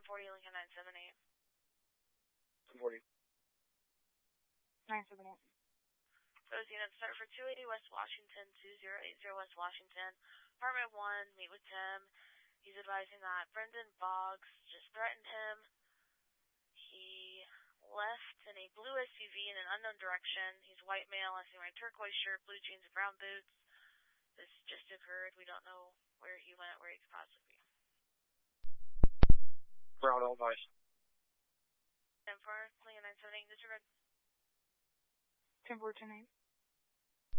1040 Lincoln 978. 1040. 978. Those units start for 280 West Washington, 2080 West Washington, Apartment 1, meet with Tim. He's advising that Brendan Boggs just threatened him. He left in a blue SUV in an unknown direction. He's a white male, I see wearing turquoise shirt, blue jeans, and brown boots. This just occurred. We don't know where he went, where he could possibly be. Brown Elvis. 10-4, Lincoln 978, disregard. 10-4, 10-8.